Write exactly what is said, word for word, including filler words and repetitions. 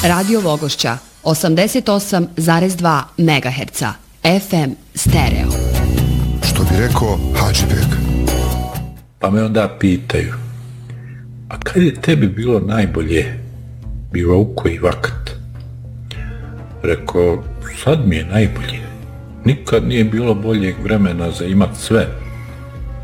Radio Vogošća, osamdeset osam zarez dva megaherca, F M stereo. Što bi rekao Hadžibek. Pa me onda pitaju, a kad je tebi bilo najbolje, bilo u koji vakat? Rekao, sad mi je najbolje. Nikad nije bilo boljeg vremena za imat sve.